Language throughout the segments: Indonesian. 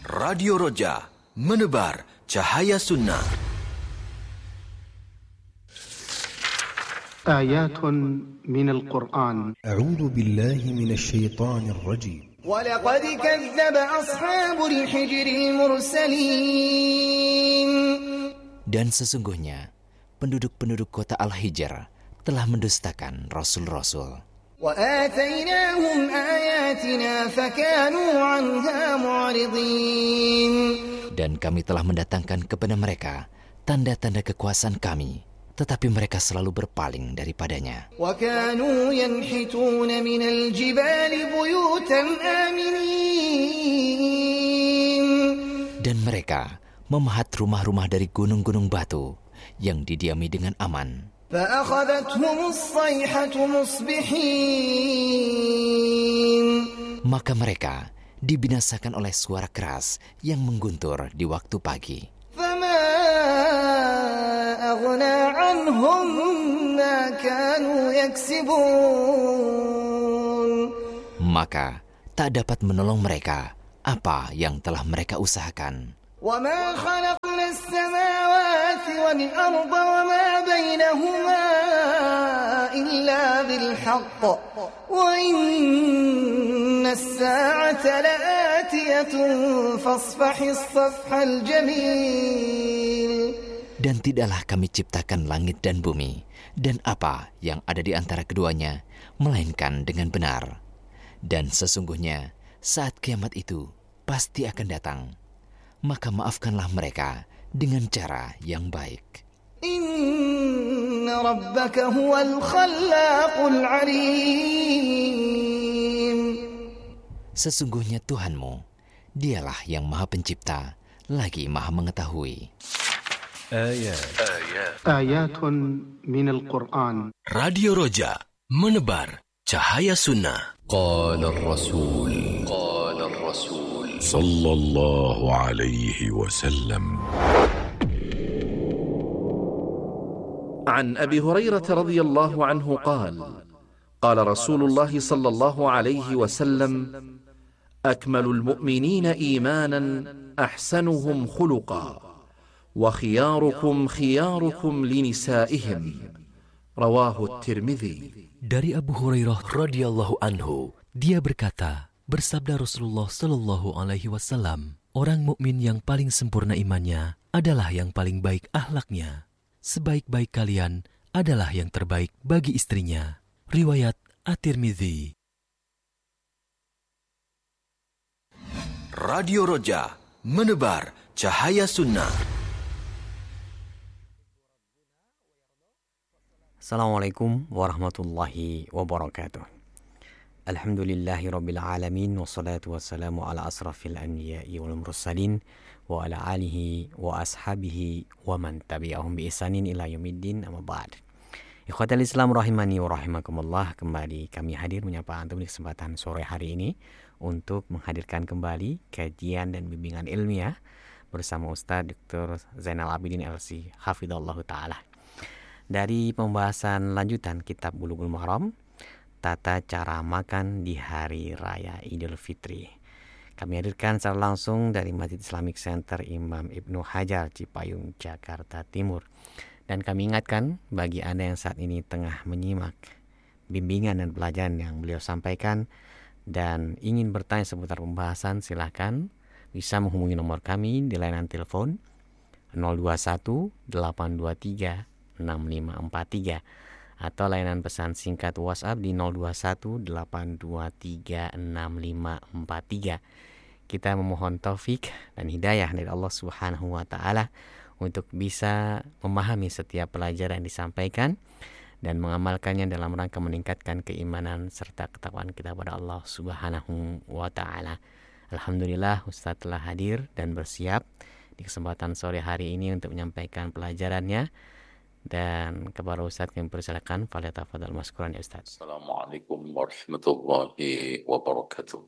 Radio Roja, menebar cahaya sunnah. آيات من القرآن. أعوذ بالله من الشيطان الرجيم. ولقد كذب أصحاب الحجر المرسلين. Dan sesungguhnya penduduk-penduduk kota Al-Hijr telah mendustakan rasul-rasul. وآتيناهم آياتنا فكانوا عنها معرضين. Dan kami telah mendatangkan kepada mereka tanda-tanda kekuasaan kami, tetapi mereka selalu berpaling daripadanya. وكانوا ينحتون من الجبال بيوتا آمنين. Dan mereka memahat rumah-rumah dari gunung-gunung batu yang didiami dengan aman. فأخذتهم الصيحة مصبحين. Maka mereka dibinasakan oleh suara keras yang mengguntur di waktu pagi. فما أغنى عنهم ما كانوا يكسبون. Maka tak dapat menolong mereka apa yang telah mereka usahakan. وما خلقنا السماوات والأرض وما بينهما إلا بالحق وإن الساعة لآتية فاصفح الصفح الجميل. Dan tidaklah kami ciptakan langit dan bumi dan apa yang ada di antara keduanya, melainkan dengan benar. Dan sesungguhnya saat kiamat itu pasti akan datang. Maka maafkanlah mereka dengan cara yang baik. Inna rabbaka huwal khallaqul alim. Sesungguhnya Tuhanmu, dialah yang maha pencipta, lagi maha mengetahui. Ayatun minal Qur'an. Radio Roja, menebar cahaya sunnah. Qala ar-rasul sallallahu alaihi wasallam. عن أبي هريرة رضي الله عنه قال قال رسول الله صلى الله عليه وسلم أكمل المؤمنين إيمانا أحسنهم خلقا وخياركم خياركم لنسائهم رواه الترمذي. Dari Abu Hurairah radhiyallahu anhu, dia berkata, bersabda Rasulullah Shallallahu Alaihi Wasallam, orang mukmin yang paling sempurna imannya adalah yang paling baik akhlaknya. Sebaik-baik kalian adalah yang terbaik bagi istrinya. Riwayat At-Tirmidzi. Radio Roja, menebar cahaya sunnah. Assalamualaikum warahmatullahi wabarakatuh. Alhamdulillahi rabbil alamin, wassalatu wassalamu ala asrafil anbiya'i wal mursalin wa ala alihi wa ashabihi wa man tabi'ahum bi ihsanin ila yaumiddin, amma ba'd. Ikhwatal Islam rahimani wa rahimakumullah, kembali kami hadir menyapa antum di kesempatan sore hari ini untuk menghadirkan kembali kajian dan bimbingan ilmiah bersama Ustaz Dr. Zainal Abidin LC hafizallahu taala. Dari pembahasan lanjutan kitab Bulughul Maram, tata cara makan di hari raya Idul Fitri. Kami hadirkan secara langsung dari Masjid Islamic Center Imam Ibnu Hajar, Cipayung, Jakarta Timur. Dan kami ingatkan bagi Anda yang saat ini tengah menyimak bimbingan dan pelajaran yang beliau sampaikan dan ingin bertanya seputar pembahasan, silakan bisa menghubungi nomor kami di layanan telepon 021 823 6543 atau layanan pesan singkat WhatsApp di 0218236543. Kita memohon taufik dan hidayah dari Allah Subhanahu wa taala untuk bisa memahami setiap pelajaran yang disampaikan dan mengamalkannya dalam rangka meningkatkan keimanan serta ketakwaan kita pada Allah Subhanahu wa taala. Alhamdulillah Ustaz telah hadir dan bersiap di kesempatan sore hari ini untuk menyampaikan pelajarannya. Dan kepada Ustaz kami persilakan, falyatafadhal mashkuran ya Ustaz. Assalamualaikum warahmatullahi wabarakatuh.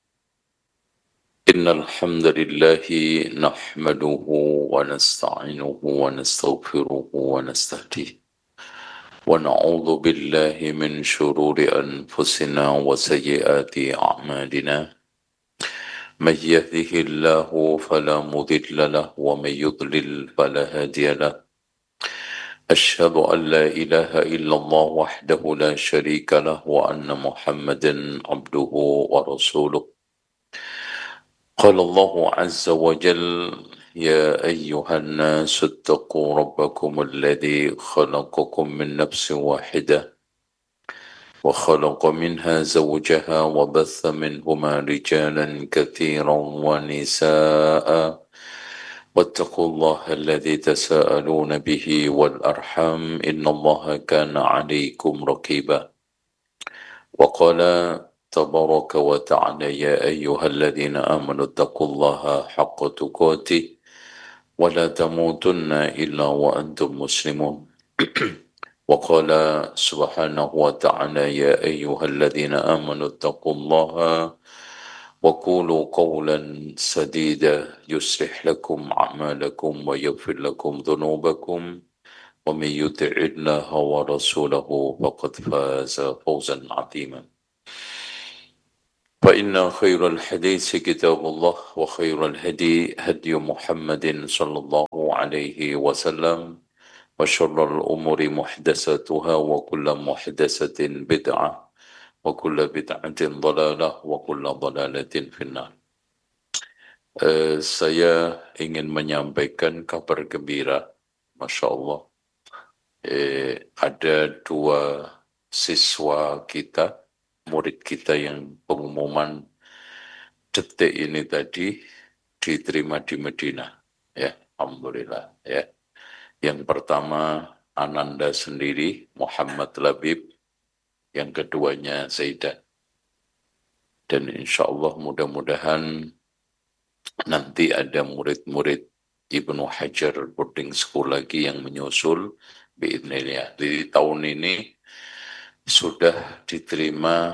Innal hamdalillahi nahmaduhu wa nasta'inuhu wa nastaghfiruhu wa nastahdihi wa na'udzu billahi min shururi anfusina wa sayyiati a'malina من يهده الله فلا مضل له ومن يضلل فلا هادي له أشهد أن لا إله إلا الله وحده لا شريك له وأن محمدا عبده ورسوله قال الله عز وجل يا أيها الناس اتقوا ربكم الذي خلقكم من نفس واحدة وخلق منها زوجها وبث منهما رجالا كثيرا ونساء واتقوا الله الذي تساءلون به والأرحام إن الله كان عليكم رقيبا وقال تبارك وتعالى يا أيها الذين آمنوا اتقوا الله حق تقاته ولا تموتن إلا وأنتم مسلمون وقال سبحانه وتعالى يا أيها الذين آمنوا اتقوا الله وقولوا قولا سديدا يصلح لكم أعمالكم ويغفر لكم ذنوبكم ومن يطع الله ورسوله فقد فاز فوزا عظيما فإن خير الحديث كتاب الله وخير الهدي هدي محمد صلى الله عليه وسلم وشر الأمور محدثاتها وكل محدثة بدعة وكل بدعة ضلالة وكل ضلالة في النار. Saya ingin menyampaikan kabar gembira, Masya Allah. Ada 2 siswa kita, murid kita yang pengumuman detik ini tadi diterima di Medina. Ya, Alhamdulillah. Ya. Yang pertama Ananda sendiri, Muhammad Labib. Yang keduanya Zaidan. Dan insya Allah mudah-mudahan nanti ada murid-murid Ibnu Hajar boarding school lagi yang menyusul biidznillah. Di tahun ini sudah diterima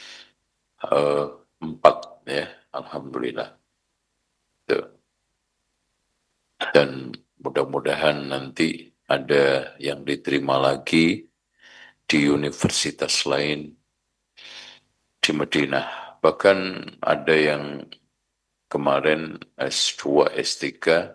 4 ya, Alhamdulillah. Dan mudah-mudahan nanti ada yang diterima lagi di universitas lain di Madinah. Bahkan ada yang kemarin S2, S3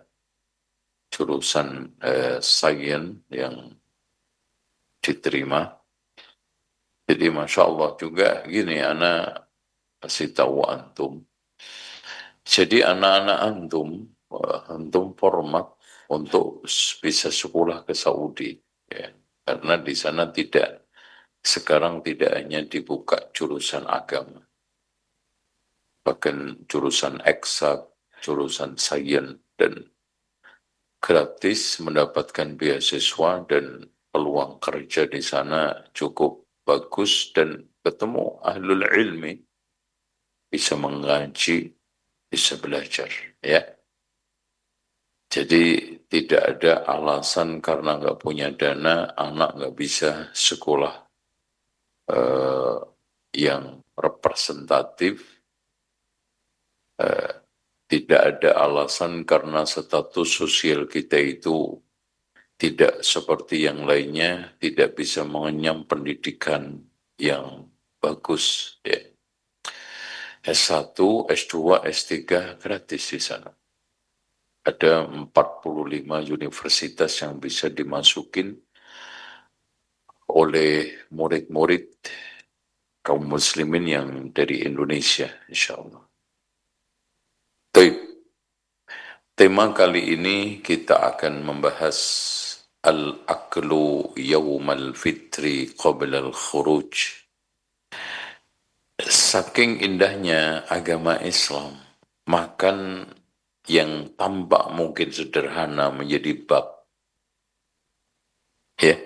jurusan sains yang diterima. Jadi Masya Allah juga gini, anak kasih tahu antum. Jadi anak-anak antum format untuk bisa sekolah ke Saudi. Ya. Karena di sana sekarang tidak hanya dibuka jurusan agama. Bahkan jurusan eksak, jurusan sains, dan gratis mendapatkan beasiswa dan peluang kerja di sana cukup bagus dan ketemu ahlul ilmi, bisa mengaji, bisa belajar. Ya. Jadi tidak ada alasan karena nggak punya dana, anak nggak bisa sekolah yang representatif. Tidak ada alasan karena status sosial kita itu tidak seperti yang lainnya, tidak bisa mengenyam pendidikan yang bagus. Ya. S1, S2, S3 gratis di sana. Ada 45 universitas yang bisa dimasukin oleh murid-murid kaum muslimin yang dari Indonesia, insya Allah. Tema kali ini kita akan membahas al-aklu yawmal fitri qabla al-khuruj. Saking indahnya agama Islam, makan yang tampak mungkin sederhana menjadi bab. Ya.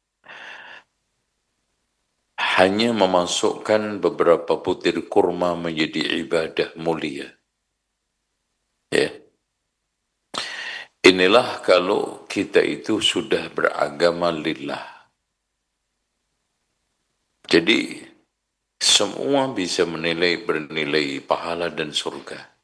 Hanya memasukkan beberapa butir kurma menjadi ibadah mulia. Ya. Inilah kalau kita itu sudah beragama lillah. Jadi semua bisa bernilai pahala dan surga.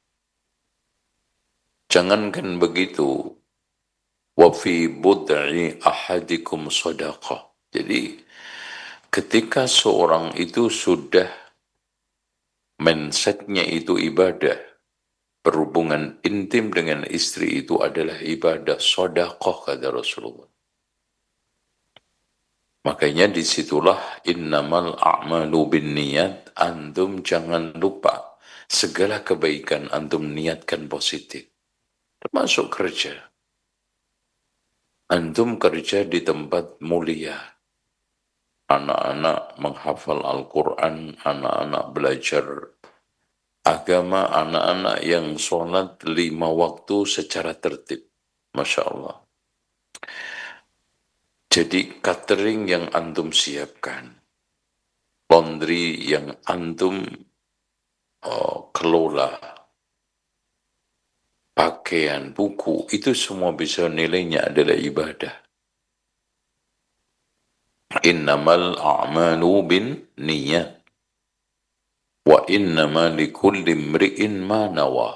Jangankan begitu, wa fi bud'i ahadikum shadaqah. Jadi ketika seorang itu sudah mindsetnya itu ibadah, berhubungan intim dengan istri itu adalah ibadah, sedekah kata Rasulullah. Makanya disitulah innamal a'malu binniyat, antum jangan lupa segala kebaikan antum niatkan positif, termasuk kerja. Antum kerja di tempat mulia, anak-anak menghafal Al-Quran, anak-anak belajar agama, anak-anak yang sholat 5 waktu secara tertib. Masya Allah. Jadi catering yang antum siapkan, laundry yang antum kelola, pakaian, buku, itu semua bisa nilainya adalah ibadah. Innamal a'malu bin niyat wa innama likulli imri'in ma nawa.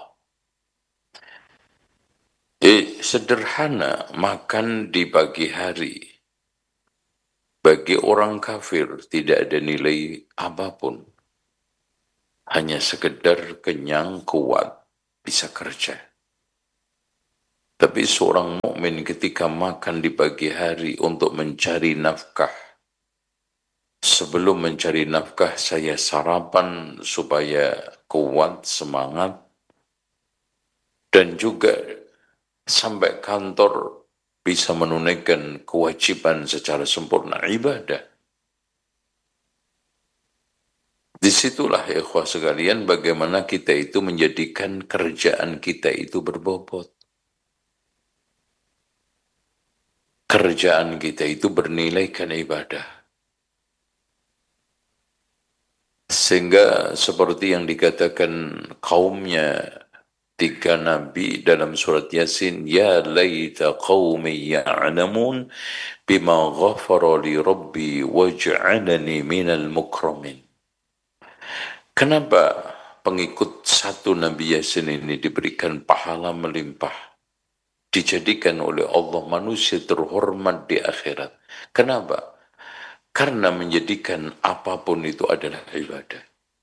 Sederhana, makan di pagi hari bagi orang kafir tidak ada nilai apapun, hanya sekedar kenyang, kuat, bisa kerja. Tapi seorang mukmin ketika makan di pagi hari untuk mencari nafkah, sebelum mencari nafkah saya sarapan supaya kuat, semangat, dan juga sampai kantor bisa menunaikan kewajiban secara sempurna, ibadah. Disitulah ikhwah sekalian bagaimana kita itu menjadikan kerjaan kita itu berbobot. Kerjaan kita itu bernilaikan ibadah. Sehingga seperti yang dikatakan kaumnya 3 nabi dalam surat Yasin, ya laita qaumi ya'lamun bima ghafara li rabbi waj'alani minal mukramin. Kenapa pengikut 1 Nabi Yasin ini diberikan pahala melimpah, dijadikan oleh Allah manusia terhormat di akhirat? Kenapa? Karena menjadikan apapun itu adalah ibadah.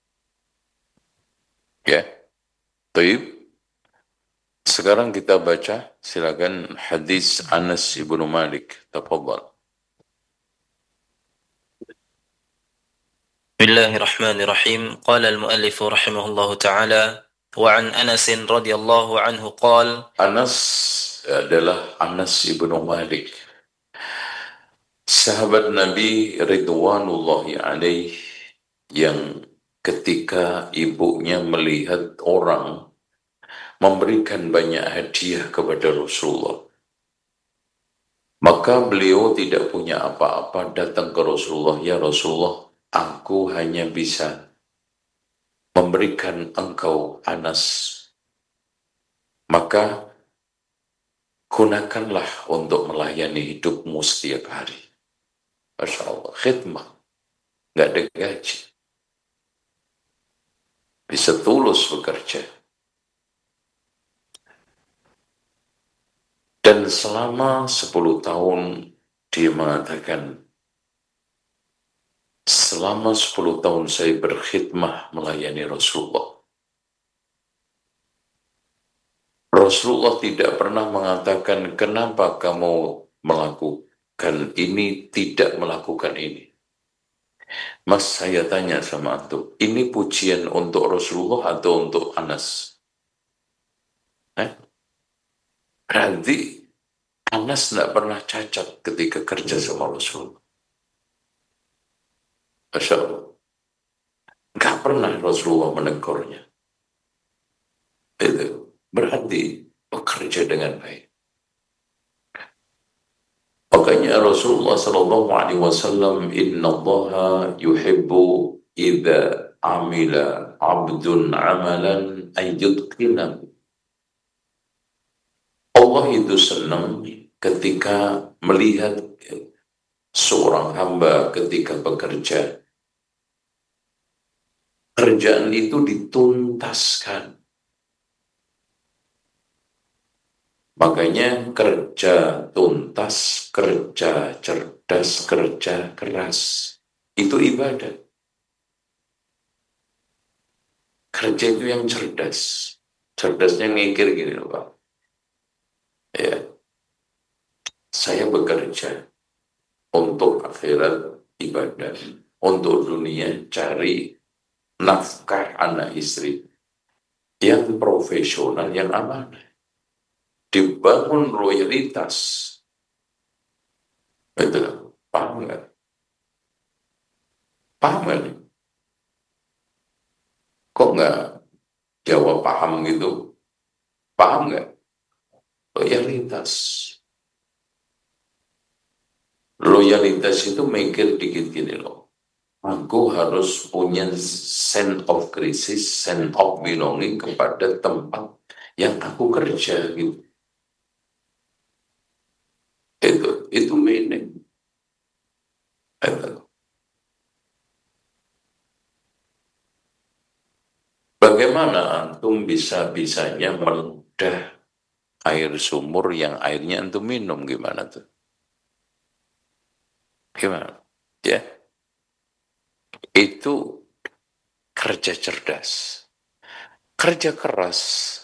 Ya, baik. Sekarang kita baca, silakan hadis Anas ibnu Malik. Tafadhal. Bismillahirrahmanirrahim. Qala al-muallif rahimahullah ta'ala wa an Anas radhiyallahu anhu qala. Anas adalah Anas ibnu Malik, sahabat Nabi ridwanullahi alaih, yang ketika ibunya melihat orang memberikan banyak hadiah kepada Rasulullah, maka beliau tidak punya apa-apa, datang ke Rasulullah, ya Rasulullah, aku hanya bisa memberikan engkau Anas, maka gunakanlah untuk melayani hidupmu setiap hari. Masya Allah, khidmah, nggak ada gaji, bisa tulus bekerja. Dan selama 10 tahun dia mengatakan, selama 10 tahun saya berkhidmah melayani Rasulullah. Rasulullah tidak pernah mengatakan, kenapa kamu melakukan ini, tidak melakukan ini. Mas, saya tanya sama antum, ini pujian untuk Rasulullah atau untuk Anas? Berarti Anas tidak pernah cacat ketika kerja sama Rasulullah. Masya Allah. Nggak pernah Rasulullah menegurnya. Itu berarti bekerja dengan baik. Makanya Rasulullah SAW, Inna Allaha yuhibbu idha amila abdun amalan ayyudqinahu. Allah itu senang ketika melihat seorang hamba ketika bekerja, kerjaan itu dituntaskan. Makanya kerja tuntas, kerja cerdas, kerja keras, itu ibadah. Kerja itu yang cerdas. Cerdasnya mikir gini loh Pak. Ya, saya bekerja untuk akhirat ibadah, untuk dunia cari nafkah anak istri yang profesional, yang amanah. Dibangun loyalitas. Itu paham nggak? Paham nggak? Kok nggak jawab paham gitu? Paham nggak? Loyalitas. Loyalitas itu mikir dikit gini loh. Aku harus punya sense of crisis, sense of belonging kepada tempat yang aku kerja gitu. Itu meaning. Bagaimana antum bisa-bisanya meludah air sumur yang airnya antum minum, gimana tuh? Gimana? Ya. Itu kerja cerdas. Kerja keras.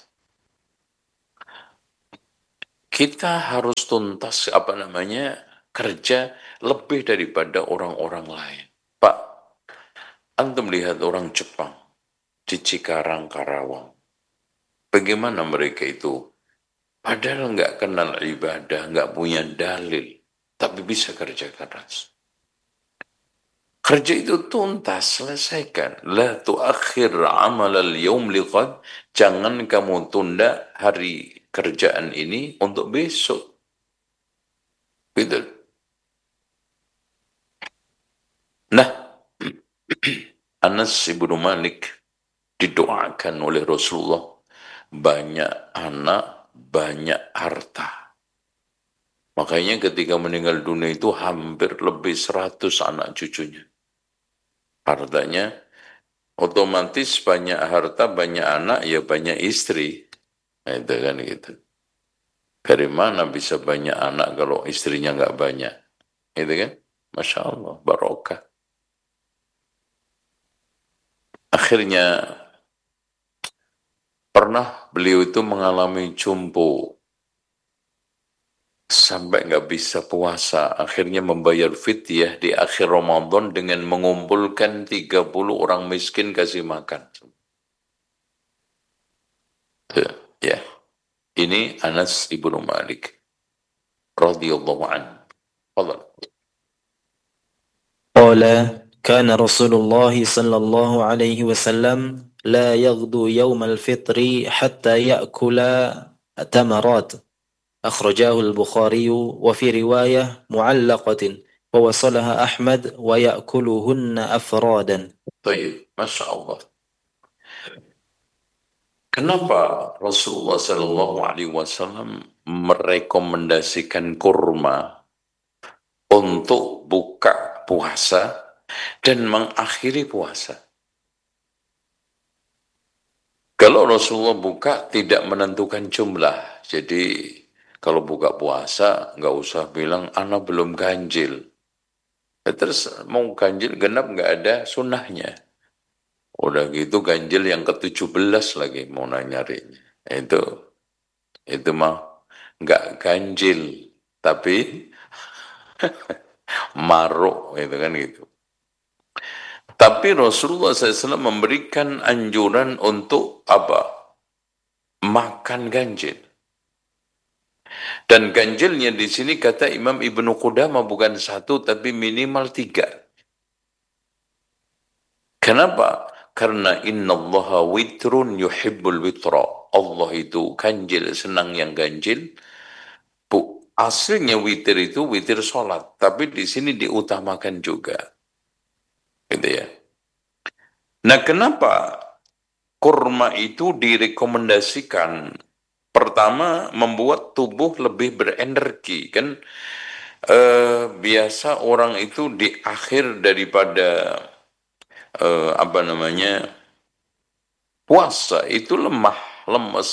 Kita harus tuntas kerja lebih daripada orang-orang lain. Pak, antum lihat orang Jepang di Cikarang, Karawang. Bagaimana mereka itu? Padahal nggak kenal ibadah, nggak punya dalil, tapi bisa kerja keras. Kerja itu tuntas, selesaikan. La tuakhir amal al-yawm liqad. Jangan kamu tunda hari kerjaan ini untuk besok. Gitu. Nah, Anas ibnu Malik didoakan oleh Rasulullah, banyak anak, banyak harta. Makanya ketika meninggal dunia itu hampir lebih 100 anak cucunya. Hartanya otomatis banyak harta, banyak anak, ya banyak istri. Nah, itu kan gitu. Dari mana bisa banyak anak kalau istrinya nggak banyak? Itu kan? Masya Allah, barokah. Akhirnya pernah beliau itu mengalami jumbo sampai nggak bisa puasa. Akhirnya membayar fidyah di akhir Ramadan dengan mengumpulkan 30 orang miskin kasih makan. Ya, ini Anas ibnu Malik radhiyallahu anhu. قال كان رسول الله صلى الله عليه وسلم لا يغدو يوم الفطر حتى يأكل تمرات أخرجاه البخاري وفي رواية معلقة ووصلها أحمد ويأكلهن أفرادا. طيب, Masya Allah. Kenapa Rasulullah Sallallahu Alaihi Wasallam merekomendasikan kurma untuk buka puasa dan mengakhiri puasa? Kalau Rasulullah buka tidak menentukan jumlah, jadi kalau buka puasa nggak usah bilang anak belum ganjil. Terus mau ganjil genap nggak ada sunnahnya. Udah gitu ganjil yang ke-17 lagi mau nyarinya. Itu mah nggak ganjil, tapi maruk, itu kan gitu. Tapi Rasulullah SAW memberikan anjuran untuk apa? Makan ganjil. Dan ganjilnya di sini kata Imam Ibnu Qudamah bukan 1 tapi minimal 3. Kenapa? Karena innallaha witrun yuhibbul witra. Allah itu ganjil, senang yang ganjil. Aslinya witir itu witir sholat, tapi di sini diutamakan juga. Gitu ya. Nah, kenapa kurma itu direkomendasikan? Pertama, membuat tubuh lebih berenergi. Kan biasa orang itu di akhir daripada puasa itu lemah, lemes.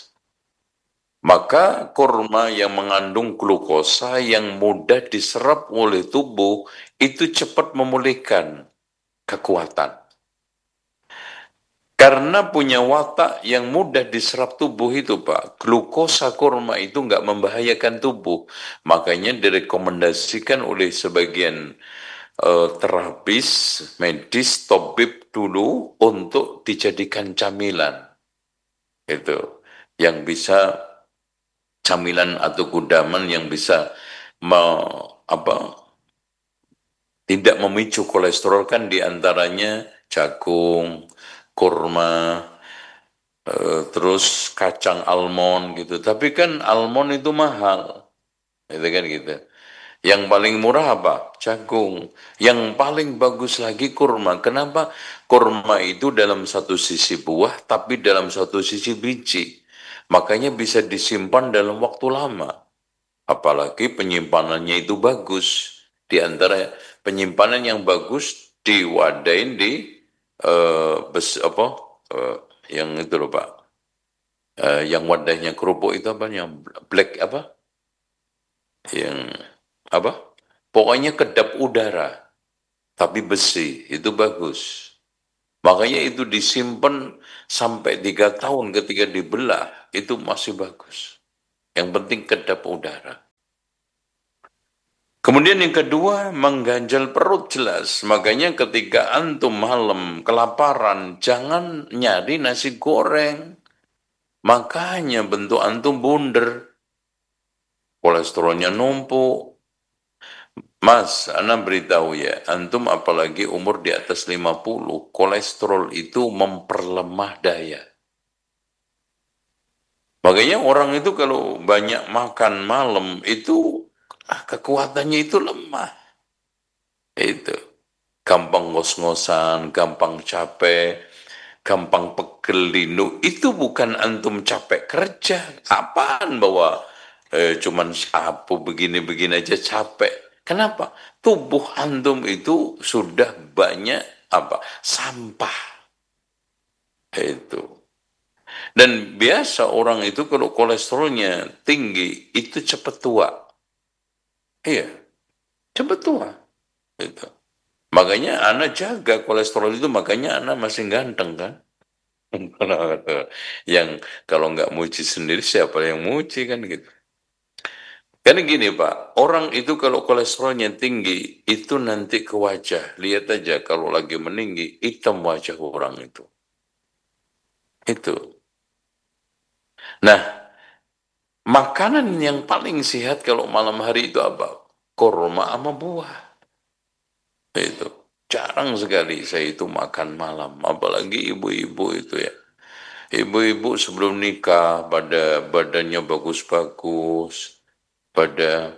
Maka kurma yang mengandung glukosa yang mudah diserap oleh tubuh itu cepat memulihkan kekuatan. Karena punya watak yang mudah diserap tubuh itu, Pak. Glukosa kurma itu nggak membahayakan tubuh. Makanya direkomendasikan oleh sebagian terapis, medis, tabib dulu untuk dijadikan camilan. Itu yang bisa camilan atau kudaman yang bisa tidak memicu kolesterol kan diantaranya jagung, kurma, terus kacang almond gitu. Tapi kan almond itu mahal, itu kan gitu. Yang paling murah apa? Jagung. Yang paling bagus lagi kurma. Kenapa? Kurma itu dalam satu sisi buah, tapi dalam satu sisi biji. Makanya bisa disimpan dalam waktu lama. Apalagi penyimpanannya itu bagus. Di antara penyimpanan yang bagus diwadain di yang itu loh Pak. Yang wadahnya kerupuk itu apa? Yang black apa? Yang apa? Pokoknya kedap udara, tapi besi, itu bagus. Makanya itu disimpan sampai 3 tahun ketika dibelah, itu masih bagus. Yang penting kedap udara. Kemudian yang kedua, mengganjal perut jelas. Makanya ketika antum malam kelaparan, jangan nyari nasi goreng. Makanya bentuk antum bunder. Kolesterolnya numpuk. Mas, ana beritahu ya, antum apalagi umur di atas 50, kolesterol itu memperlemah daya. Makanya orang itu kalau banyak makan malam itu kekuatannya itu lemah. Itu gampang ngos-ngosan, gampang capek, gampang pegel linu. Itu bukan antum capek kerja. Apaan bahwa cuman sapu begini-begini aja capek. Kenapa? Tubuh antum itu sudah banyak sampah. Itu. Dan biasa orang itu kalau kolesterolnya tinggi itu cepat tua. Iya, cepat tua. Itu. Makanya anak jaga kolesterol itu, makanya anak masih ganteng kan. Yang kalau nggak muji sendiri siapa yang muji kan gitu. Karena gini Pak, orang itu kalau kolesterolnya tinggi, itu nanti ke wajah. Lihat aja kalau lagi meninggi, hitam wajah orang itu. Itu. Nah, makanan yang paling sehat kalau malam hari itu apa? Kurma sama buah. Itu. Jarang sekali saya itu makan malam. Apalagi ibu-ibu itu ya. Ibu-ibu sebelum nikah, pada badannya bagus-bagus. Pada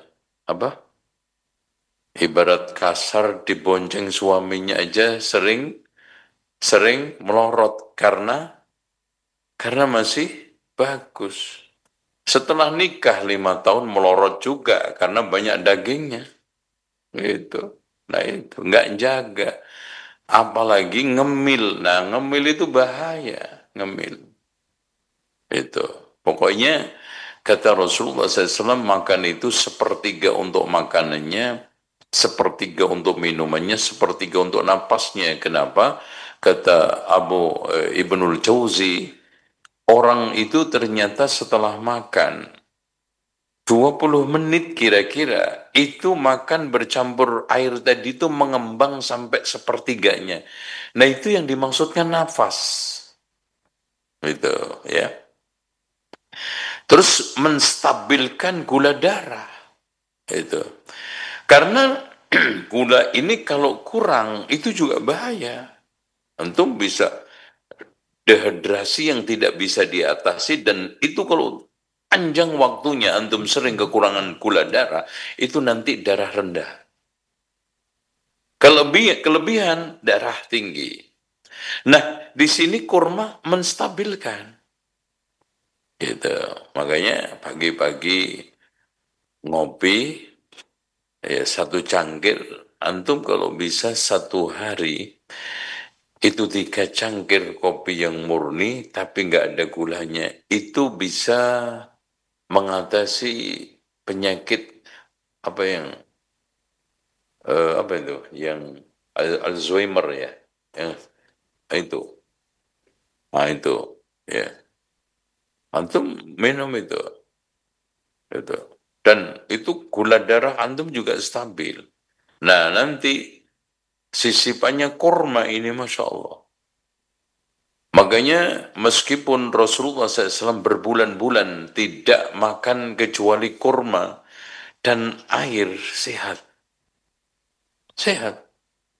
ibarat kasar dibonceng suaminya aja sering melorot karena masih bagus. Setelah nikah 5 tahun melorot juga karena banyak dagingnya. Gitu. Nah itu nggak jaga. Apalagi ngemil. Nah ngemil itu bahaya. Ngemil. Itu. Pokoknya kata Rasulullah SAW, makan itu sepertiga untuk makanannya, sepertiga untuk minumannya, sepertiga untuk napasnya. Kenapa? Kata Ibnul Jauzi, orang itu ternyata setelah makan 20 menit kira-kira, itu makan bercampur air tadi itu mengembang sampai sepertiganya. Nah itu yang dimaksudkan nafas. Itu ya. Terus menstabilkan gula darah. Itu. Karena gula ini kalau kurang itu juga bahaya. Antum bisa dehidrasi yang tidak bisa diatasi, dan itu kalau panjang waktunya antum sering kekurangan gula darah, itu nanti darah rendah. Kelebihan darah tinggi. Nah, di sini kurma menstabilkan. Gitu. Makanya pagi-pagi ngopi ya 1 cangkir, antum kalau bisa 1 hari itu 3 cangkir kopi yang murni tapi nggak ada gulanya, itu bisa mengatasi penyakit yang Alzheimer ya, itu Nah itu, ya. Antum minum itu. Dan itu gula darah antum juga stabil. Nah nanti sisipannya kurma ini Masya Allah. Makanya meskipun Rasulullah SAW berbulan-bulan tidak makan kecuali kurma dan air, sehat. Sehat.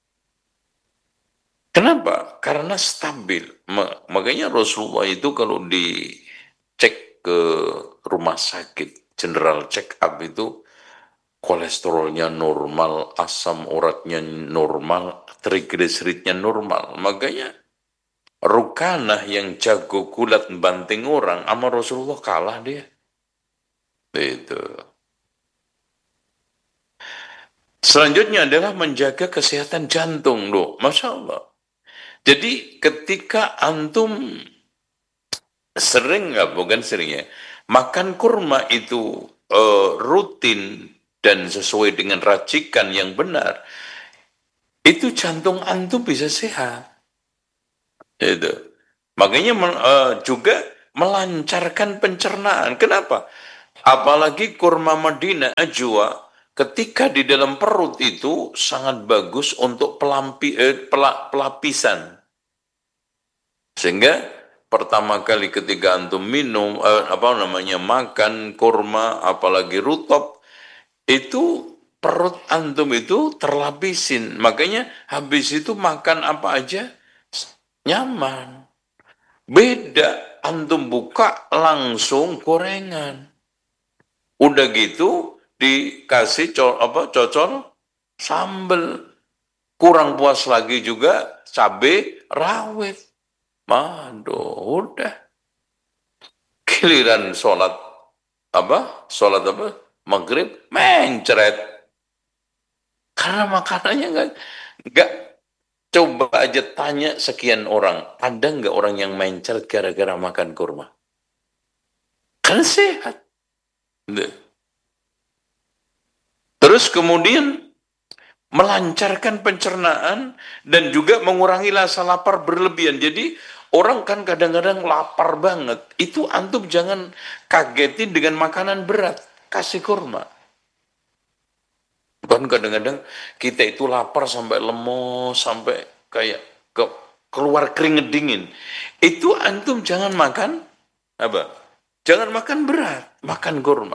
Kenapa? Karena stabil. Makanya Rasulullah itu kalau dicek ke rumah sakit, general check up itu, kolesterolnya normal, asam uratnya normal, triglyceridnya normal. Makanya Rukanah yang jago gulat banting orang, sama Rasulullah kalah dia. Itu. Selanjutnya adalah menjaga kesehatan jantung loh, Masya Allah. Jadi ketika antum sering nggak, bukan sering ya, makan kurma itu rutin dan sesuai dengan racikan yang benar, itu jantung antum bisa sehat. Itu. Makanya juga melancarkan pencernaan. Kenapa? Apalagi kurma Madinah ajwa, ketika di dalam perut itu sangat bagus untuk pelapisan. Sehingga pertama kali ketika antum minum makan kurma apalagi rutop, itu perut antum itu terlapisin. Makanya habis itu makan apa aja nyaman. Beda antum buka langsung gorengan. Udah gitu dikasih cocol sambel. Kurang puas lagi juga cabai rawit. Aduh, udah. Giliran sholat maghrib mencret. Karena makanannya enggak. Coba aja tanya sekian orang, ada nggak orang yang mencret gara-gara makan kurma? Kan sehat. Terus kemudian melancarkan pencernaan dan juga mengurangi rasa lapar berlebihan. Jadi orang kan kadang-kadang lapar banget. Itu antum jangan kagetin dengan makanan berat. Kasih kurma. Kan kadang-kadang kita itu lapar sampai lemos, sampai kayak keluar keringet dingin. Itu antum jangan makan apa? Jangan makan berat, makan kurma.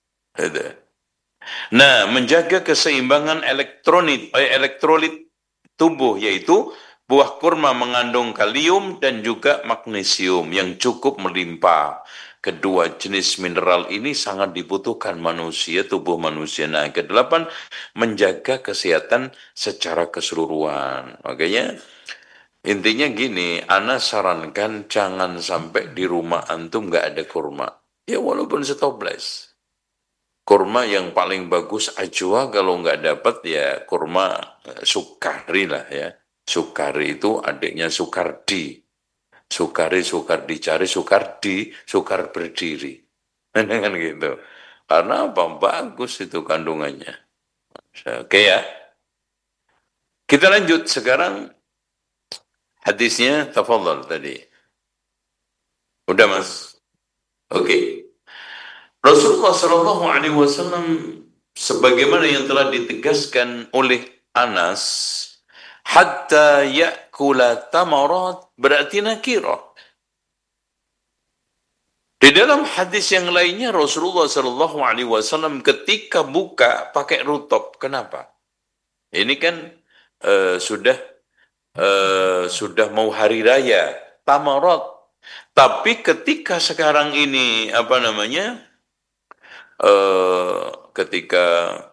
Nah, menjaga keseimbangan elektrolit tubuh, yaitu buah kurma mengandung kalium dan juga magnesium yang cukup melimpah. Kedua jenis mineral ini sangat dibutuhkan tubuh manusia. Nah, kedelapan, menjaga kesehatan secara keseluruhan. Makanya intinya gini, ana sarankan jangan sampai di rumah antum nggak ada kurma. Ya walaupun setoples. Kurma yang paling bagus ajwa, kalau nggak dapat ya kurma sukari lah ya. Sukari itu adiknya Sukardi. Sukar dicari, sukar berdiri. Kan gitu. Karena apa? Bagus itu kandungannya. Oke ya. Kita lanjut sekarang hadisnya, tafadhal tadi. Udah Mas? Oke. Rasulullah Shallallahu Alaihi Wasallam sebagaimana yang telah ditegaskan oleh Anas, hatta ya'kula tamarat, berarti nakirah. Di dalam hadis yang lainnya Rasulullah Shallallahu Alaihi Wasallam ketika buka pakai rutop. Kenapa? Ini kan sudah mau hari raya tamarat. Tapi ketika sekarang ini ketika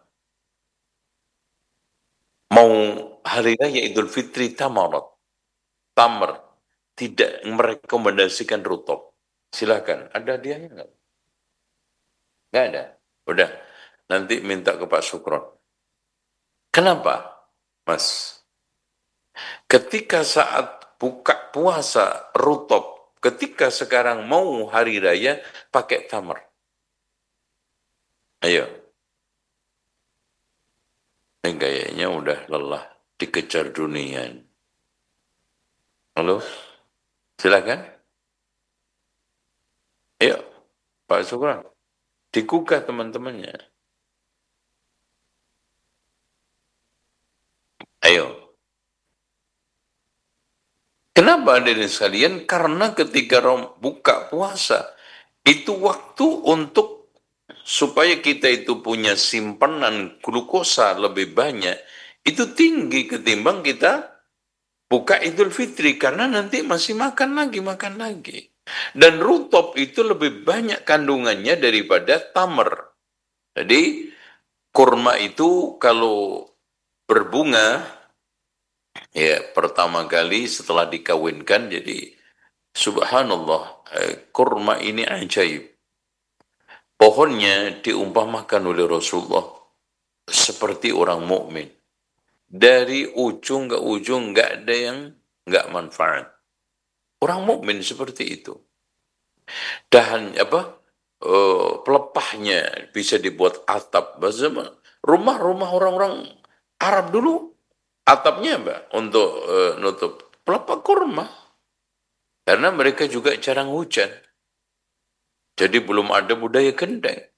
mau hari raya Idul Fitri tamar, tidak merekomendasikan rutop. Silakan, ada hadiahnya nggak? Nggak ada. Udah, nanti minta ke Pak Sukron. Kenapa, Mas? Ketika saat buka puasa rutop, ketika sekarang mau hari raya pakai tamar. Ayo. Ini kayaknya udah lelah dikejar dunia. Halo? Silakan. Ayo, Pak Sukron. Digugah teman-temannya. Ayo. Kenapa hadirin sekalian? Karena ketika buka puasa, itu waktu untuk supaya kita itu punya simpanan glukosa lebih banyak, itu tinggi ketimbang kita buka Idul Fitri, karena nanti masih makan lagi. Dan rutop itu lebih banyak kandungannya daripada tamar. Jadi, kurma itu kalau berbunga, ya pertama kali setelah dikawinkan, jadi subhanallah, kurma ini ajaib. Pohonnya diumpamakan oleh Rasulullah seperti orang mukmin. Dari ujung ke ujung nggak ada yang nggak manfaat. Orang mukmin seperti itu. Dahan pelepahnya bisa dibuat atap. Rumah-rumah orang-orang Arab dulu atapnya apa? Untuk nutup pelepah kurma. Karena mereka juga jarang hujan. Jadi belum ada budaya gendeng.